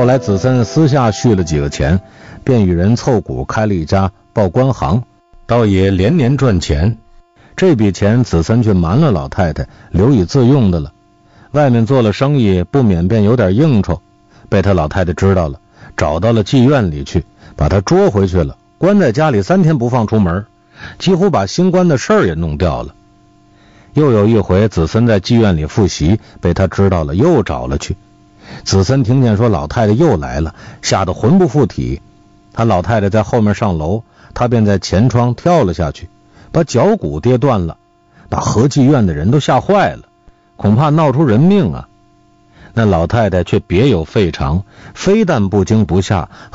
后来子森私下续了几个钱，便与人凑股开了一家报关行，倒也连年赚钱。这笔钱子森却瞒了老太太，留以自用的了。外面做了生意，不免便有点应酬，被他老太太知道了，找到了妓院里去，把他捉回去了，关在家里3天不放出门，几乎把新官的事儿也弄掉了。又有一回，子森在妓院里复习，被他知道了，又找了去。子森听见说老太太又来了，吓得魂不附体。他老太太在后面上楼，他便在前窗跳了下去，把脚骨跌断了，把和妓院的人都吓坏了，恐怕闹出人命啊。那老太太却别有费尝，非但不惊不吓，